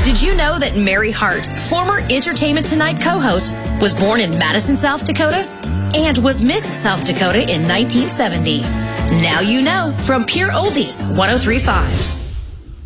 Did you know that Mary Hart, former Entertainment Tonight co-host, was born in Madison, South Dakota, and was Miss South Dakota in 1970? Now you know from Pure Oldies 103.5.